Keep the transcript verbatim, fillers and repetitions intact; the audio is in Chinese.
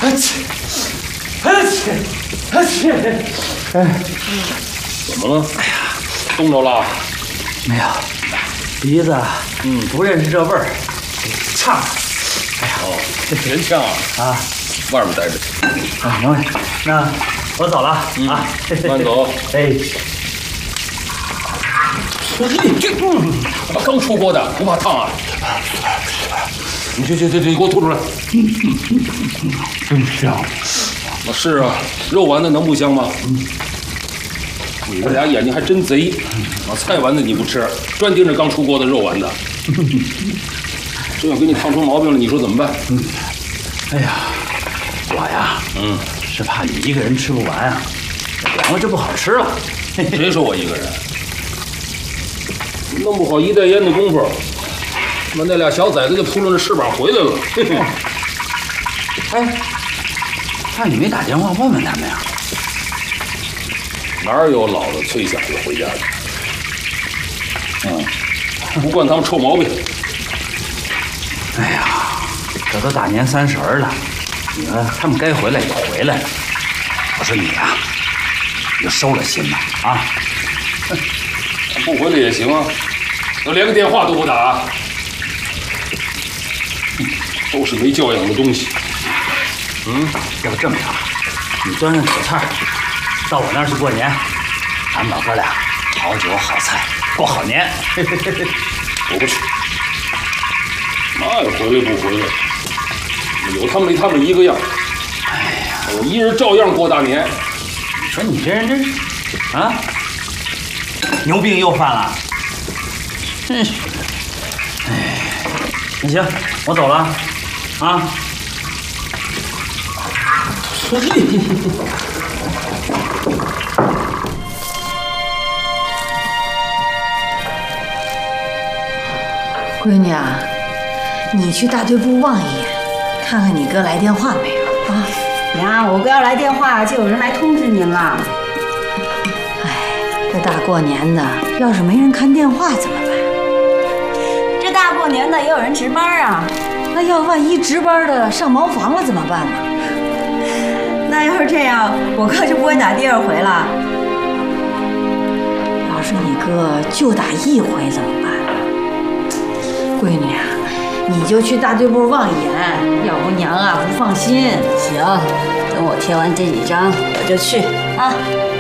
啊切，啊切，啊切！哎， 怎么了？哎呀，冻着了？ 没有，鼻子嗯不认识这味儿，呛。哎呀， 哦，人呛啊！ 啊， 外面待着。 啊，明白。那我走了嗯、 啊， 慢走。 哎。 这嗯，刚出锅的，不怕烫啊？你去去去去，给我吐出来！ 真香！ 那是啊，肉丸子能不香吗？你们俩眼睛还真贼！啊，菜丸子你不吃，专盯着刚出锅的肉丸子。这要给你烫出毛病了，你说怎么办？ 哎呀，我呀，嗯，是怕你一个人吃不完啊，凉了就不好吃了。 谁说我一个人？ 弄不好一袋烟的功夫，那那俩小崽子就扑棱着翅膀回来了。 哎，那你没打电话问问他们呀？ 哪有老子催小子回家的？嗯，不惯他们臭毛病。 哎呀，这都大年三十了，你看他们该回来也回来了。我说你呀、啊，你就收了心吧啊！ 不回来也行啊，我连个电话都不打，都是没教养的东西。 嗯，要不这么着，你端上酒菜，到我那儿去过年，咱们老哥俩好酒好菜过好年。 我不去，那也回来不回来，有他们没他们一个样。哎呀，我一人照样过大年。 你说你这人真是啊！ 牛病又犯了，真是！哎，那行，我走了，啊！ 闺女啊，你去大队部望一眼，看看你哥来电话没有啊？ 娘，我哥要来电话，就有人来通知您了。 这大过年的，要是没人看电话怎么办？ 这大过年的也有人值班啊。 那要万一值班的上茅房了怎么办呢？ 那要是这样，我哥就不会打第二回了。 要是你哥就打一回怎么办？闺女啊，你就去大队部望一眼，要不娘啊不放心。 行，等我贴完这几张，我就去啊。